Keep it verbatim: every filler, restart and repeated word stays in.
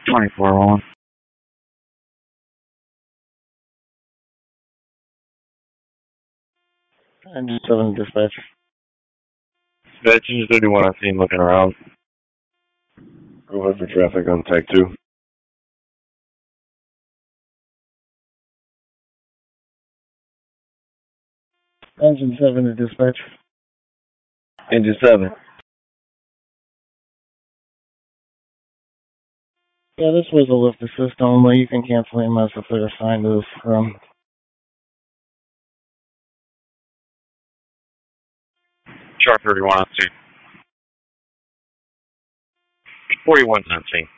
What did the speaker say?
twenty-four one. Engine seven dispatch. Dispatch, Engine thirty-one, I see him looking around. Go ahead for traffic on tag two. Engine seven to dispatch. Engine seven. Yeah, this was a lift assist only. You can cancel E M S if they're assigned to this room. Sharp thirty-one on scene. forty-one's on scene.